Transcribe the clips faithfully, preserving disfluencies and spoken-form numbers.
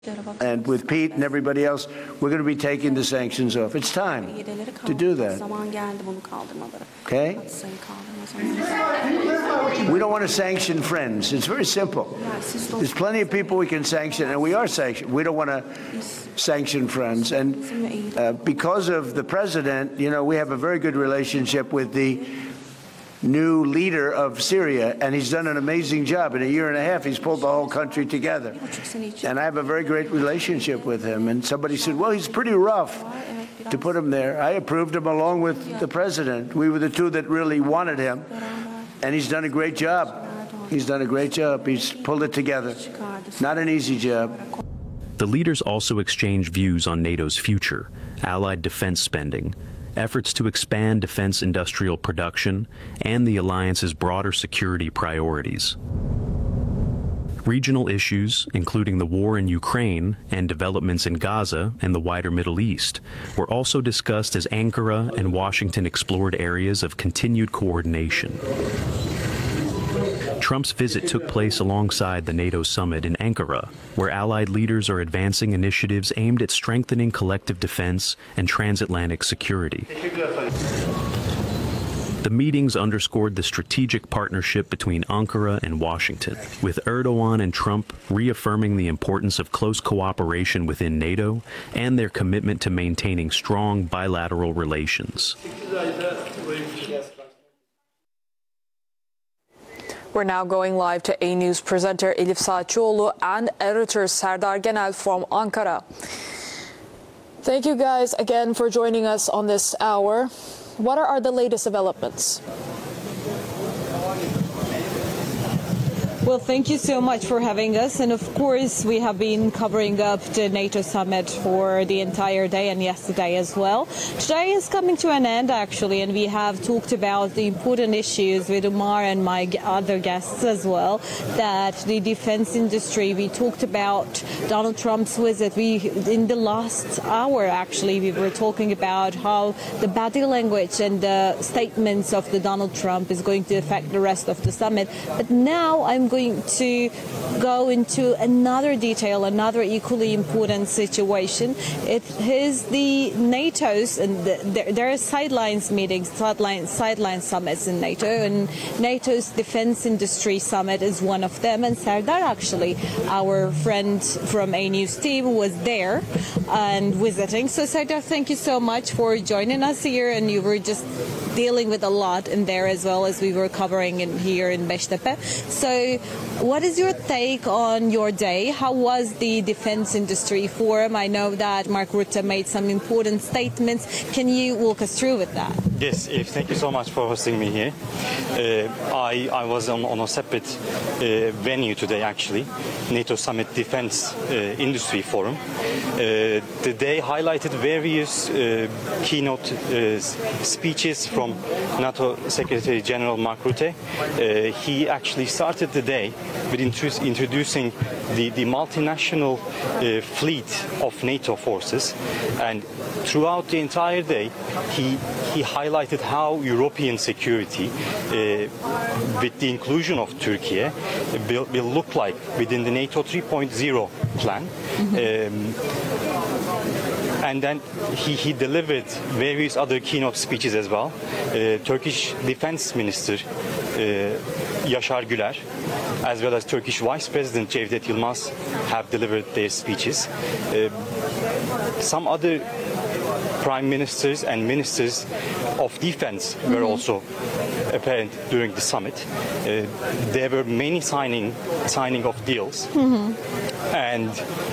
And with Pete and everybody else, we're going to be taking the sanctions off. It's time to do that. Okay? We don't want to sanction friends. It's very simple. There's plenty of people we can sanction, and we are sanctioned. We don't want to sanction friends. And uh, because of the president, you know, we have a very good relationship with the new leader of Syria, and he's done an amazing job. In a year and a half, he's pulled the whole country together. And I have a very great relationship with him. And somebody said, well, he's pretty rough to put him there. I approved him along with the president. We were the two that really wanted him. And he's done a great job. He's done a great job. He's pulled it together. Not an easy job. The leaders also exchanged views on NATO's future, allied defense spending, efforts to expand defense industrial production, and the alliance's broader security priorities. Regional issues, including the war in Ukraine and developments in Gaza and the wider Middle East, were also discussed as Ankara and Washington explored areas of continued coordination. Trump's visit took place alongside the NATO summit in Ankara, where allied leaders are advancing initiatives aimed at strengthening collective defense and transatlantic security. The meetings underscored the strategic partnership between Ankara and Washington, with Erdogan and Trump reaffirming the importance of close cooperation within NATO and their commitment to maintaining strong bilateral relations. We're now going live to A News presenter Elif Saatçıoğlu and editor Serdar Genel from Ankara. Thank you guys again for joining us on this hour. What are the latest developments? Well, thank you so much for having us. And of course, we have been covering up the NATO summit for the entire day and yesterday as well. Today is coming to an end, actually, and we have talked about the important issues with Umar and my other guests as well, that the defense industry, we talked about Donald Trump's visit. We, in the last hour, actually, we were talking about how the body language and the statements of the Donald Trump is going to affect the rest of the summit. But now I'm going to go into another detail, another equally important situation. It is the NATO's, and the, there, there are sidelines meetings, sideline, sideline summits in NATO, and NATO's defense industry summit is one of them. And Serdar, actually, our friend from A News team, was there and visiting. So Serdar, thank you so much for joining us here, and you were just dealing with a lot in there as well as we were covering in here in Beştepe. So what is your take on your day? How was the Defense Industry Forum? I know that Mark Rutte made some important statements. Can you walk us through with that? Yes, Eve, thank you so much for hosting me here. Uh, I, I was on, on a separate uh, venue today, actually, NATO Summit Defense uh, Industry Forum. Uh, the day highlighted various uh, keynote uh, speeches from NATO Secretary General Mark Rutte. Uh, he actually started the day with introducing the, the multinational uh, fleet of NATO forces, and throughout the entire day he, he highlighted how European security uh, with the inclusion of Turkey will, will look like within the NATO three point oh plan. Mm-hmm. um, And then he, he delivered various other keynote speeches as well. Uh, Turkish Defense Minister uh, Yaşar Güler, as well as Turkish Vice President Cevdet Yılmaz, have delivered their speeches. Uh, some other prime ministers and ministers of defense were mm-hmm. also apparent during the summit. Uh, there were many signing signing of deals, mm-hmm. and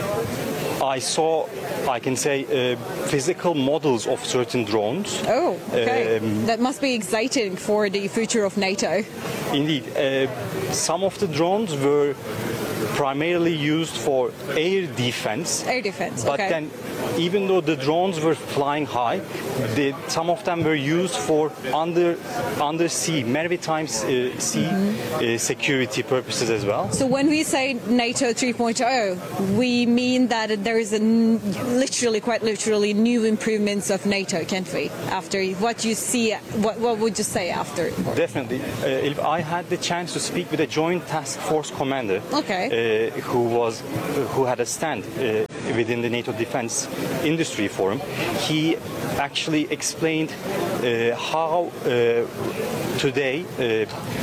I saw, I can say, uh, physical models of certain drones. Oh, okay. Um, that must be exciting for the future of NATO. Indeed. Uh, some of the drones were primarily used for air defense. Air defense, but okay. then, even though the drones were flying high, they, some of them were used for under undersea, maritime uh, sea mm-hmm. uh, security purposes as well. So when we say NATO three point oh, we mean that there is a n literally, quite literally, new improvements of NATO, can't we? After what you see, what, what would you say after? Definitely. Uh, I had the chance to speak with a Joint Task Force commander. Okay. Uh, who was who had a stand uh, within the NATO Defense Industry Forum, he actually explained uh, how uh, today uh,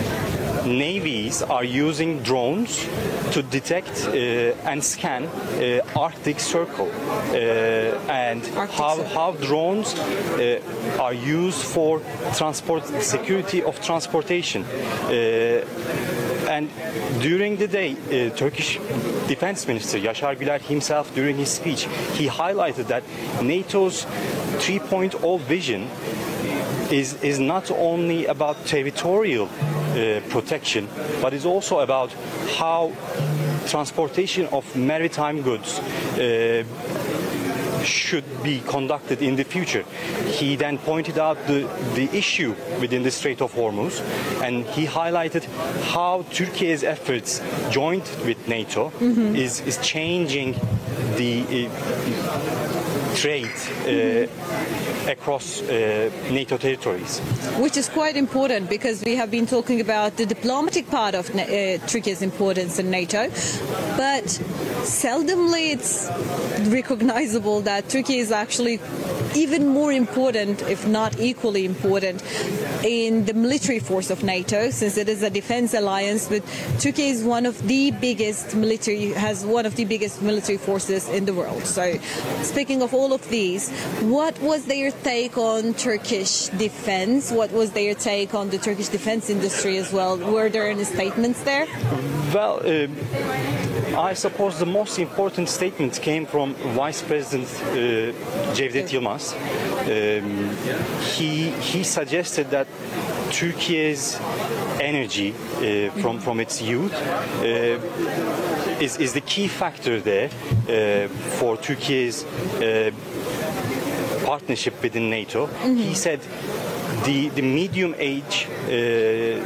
navies are using drones to detect uh, and scan uh, Arctic Circle uh, and Arctic how, Circle. how drones uh, are used for transport security of transportation. Uh, and during the day, uh, Turkish Defense Minister Yaşar Güler himself, during his speech, he highlighted that NATO's three point oh vision is, is not only about territorial uh, protection, but is also about how transportation of maritime goods uh, should be conducted in the future. He then pointed out the, the issue within the Strait of Hormuz, and he highlighted how Turkey's efforts joined with NATO mm-hmm. is, is changing the uh, trade uh, across uh, NATO territories. Which is quite important, because we have been talking about the diplomatic part of uh, Turkey's importance in NATO, but seldomly it's recognizable that Turkey is actually even more important, if not equally important, in the military force of NATO, since it is a defense alliance. But Turkey is one of the biggest military, has one of the biggest military forces in the world. So, speaking of all of these, what was their take on Turkish defense? What was their take on the Turkish defense industry as well? Were there any statements there? Well, uh, I suppose the most important statement came from Vice President uh, Cevdet Yılmaz. Um, he he suggested that Turkey's energy uh, from from its youth uh, is is the key factor there uh, for Turkey's uh, partnership within NATO. Mm-hmm. He said the the medium age uh,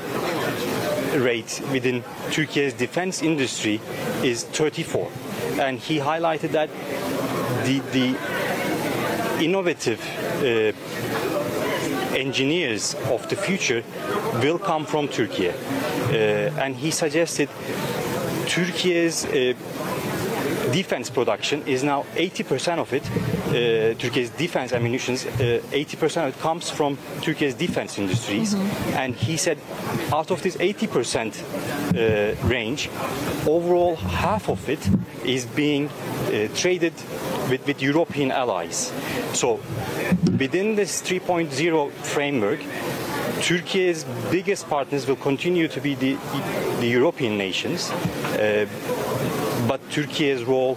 rate within Turkey's defense industry is thirty-four, and he highlighted that the the innovative uh, engineers of the future will come from Turkey, uh, and he suggested Turkey's uh, defense production is now eighty percent of it. Uh, Turkey's defense ammunitions, uh, eighty percent of it comes from Turkey's defense industries, mm-hmm. and he said out of this eighty percent uh, range, overall half of it is being uh, traded with, with European allies. So within this three point oh framework, Turkey's biggest partners will continue to be the, the European nations, uh, but Turkey's role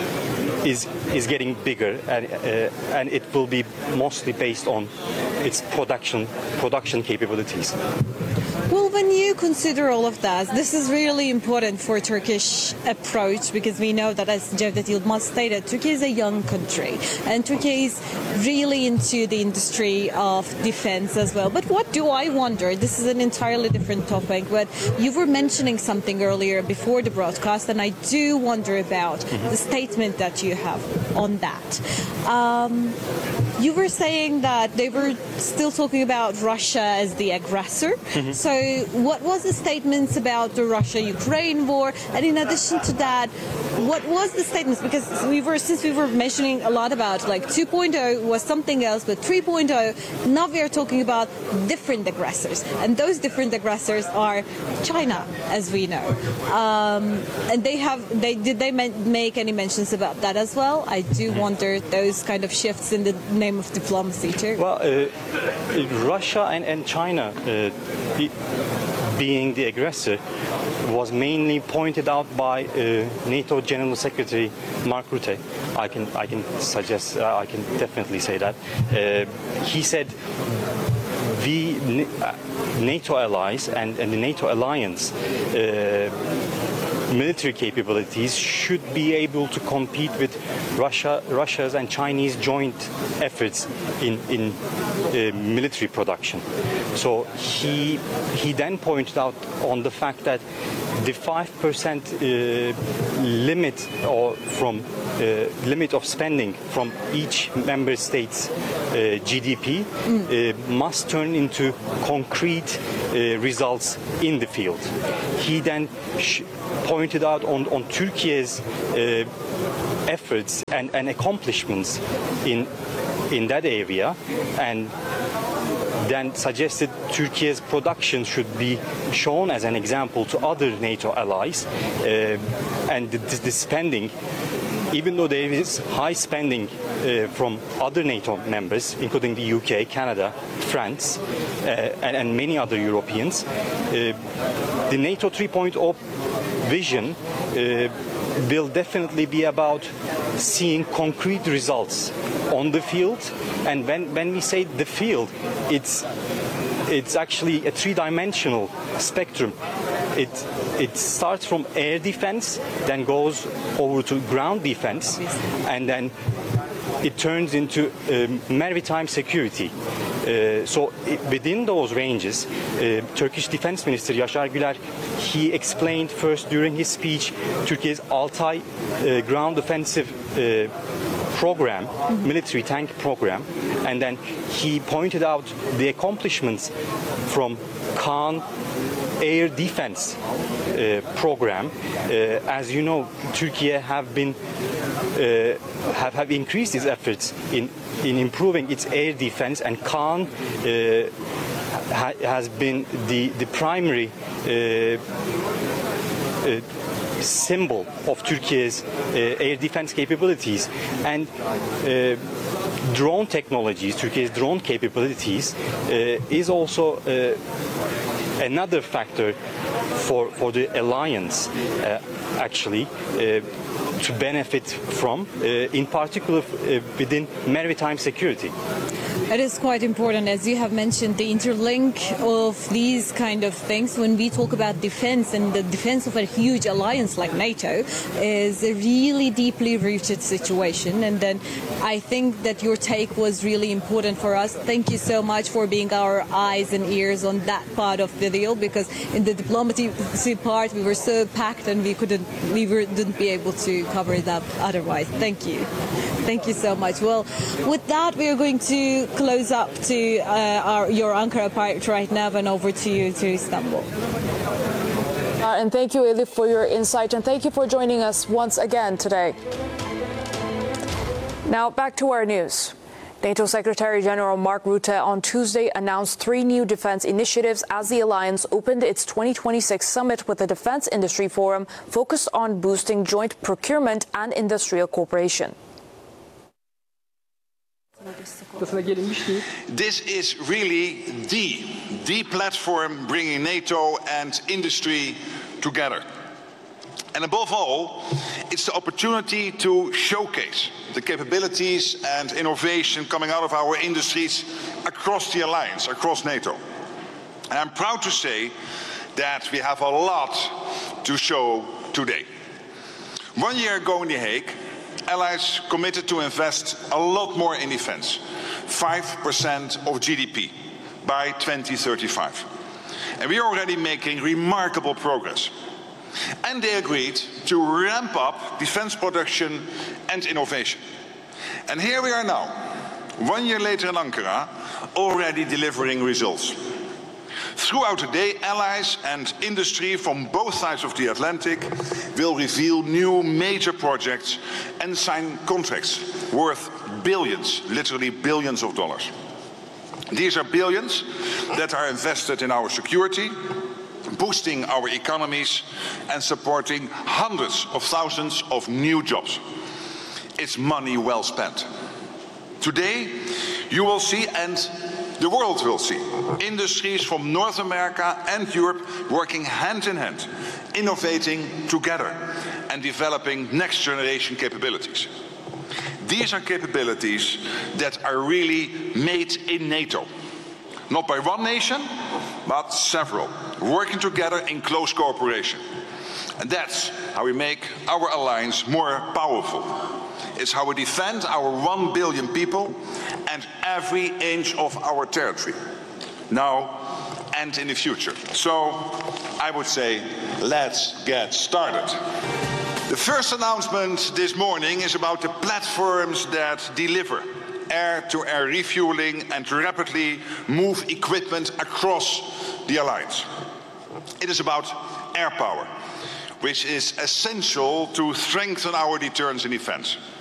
is is getting bigger, and uh, and it will be mostly based on its production production capabilities. Well, when you consider all of that, this is really important for Turkish approach, because we know that, as Cevdet Yılmaz stated, Turkey is a young country, and Turkey is really into the industry of defense as well. But what do I wonder? This is an entirely different topic, but you were mentioning something earlier before the broadcast, and I do wonder about mm-hmm. the statement that you have on that. Um, you were saying that they were still talking about Russia as the aggressor. Mm-hmm. So what was the statements about the Russia-Ukraine war? And in addition to that, what was the statements? Because we were, since we were mentioning a lot about like two point oh was something else, but three point oh, now we are talking about different aggressors. And those different aggressors are China, as we know. Um, and they have, they did they make any mentions about that as well? I do wonder those kind of shifts in the name of diplomacy too. Well, uh, Russia and, and China uh, be, being the aggressor was mainly pointed out by uh, NATO General Secretary Mark Rutte. I can I can suggest uh, I can definitely say that. Uh, he said the NATO allies and, and the NATO alliance uh, military capabilities should be able to compete with Russia, Russia's and Chinese joint efforts in, in uh, military production. So he he then pointed out on the fact that the five percent uh, limit or from uh, limit of spending from each member state's uh, G D P uh, must turn into concrete uh, results in the field. He then sh pointed out on, on Turkey's uh, efforts and, and accomplishments in in that area, and then suggested Turkey's production should be shown as an example to other NATO allies, uh, and the, the spending, even though there is high spending uh, from other NATO members, including the U K, Canada, France, uh, and, and many other Europeans, uh, the NATO three point oh vision uh, will definitely be about seeing concrete results on the field. And when, when we say the field, it's it's actually a three-dimensional spectrum. It it starts from air defense, then goes over to ground defense, and then it turns into um, maritime security. Uh, so it, within those ranges, uh, Turkish Defense Minister Yaşar Güler, he explained first during his speech Turkey's Altay uh, ground offensive uh, program, mm-hmm. military tank program, and then he pointed out the accomplishments from Kaan air defense uh, program. Uh, as you know, Turkey have been uh, have, have increased its efforts in in improving its air defense, and Kaan uh, ha has been the the primary uh, uh, symbol of Turkey's uh, air defense capabilities. And uh, drone technologies, Turkey's drone capabilities, uh, is also uh, another factor for for the alliance, uh, actually, uh, to benefit from, uh, in particular uh, within maritime security. It is quite important, as you have mentioned, the interlink of these kind of things. When we talk about defense, and the defense of a huge alliance like NATO is a really deeply rooted situation. And then I think that your take was really important for us. Thank you so much for being our eyes and ears on that part of the deal, because in the diplomacy part we were so packed and we couldn't, we were, didn't be able to cover that otherwise. Thank you. Thank you so much. Well, with that, we are going to close up to uh, our, your Ankara part right now, and over to you to Istanbul. Uh, and thank you, Elif, for your insight, and thank you for joining us once again today. Now back to our news. NATO Secretary General Mark Rutte on Tuesday announced three new defense initiatives as the alliance opened its twenty twenty-six summit with the Defense Industry Forum focused on boosting joint procurement and industrial cooperation. This is really the, the platform bringing NATO and industry together. And above all, it's the opportunity to showcase the capabilities and innovation coming out of our industries across the alliance, across NATO. And I'm proud to say that we have a lot to show today. One year ago in The Hague, allies committed to invest a lot more in defense, five percent of G D P by twenty thirty-five. And we are already making remarkable progress. And they agreed to ramp up defense production and innovation. And here we are now, one year later in Ankara, already delivering results. Throughout the day, allies and industry from both sides of the Atlantic will reveal new major projects and sign contracts worth billions, literally billions of dollars. These are billions that are invested in our security, boosting our economies and supporting hundreds of thousands of new jobs. It's money well spent. Today, you will see, and the world will see, industries from North America and Europe working hand in hand, innovating together and developing next generation capabilities. These are capabilities that are really made in NATO. Not by one nation, but several, working together in close cooperation. And that's how we make our alliance more powerful. It's how we defend our one billion people and every inch of our territory, now and in the future. So I would say, let's get started. The first announcement this morning is about the platforms that deliver air-to-air refueling and rapidly move equipment across the alliance. It is about air power. which is essential to strengthen our deterrence and defense.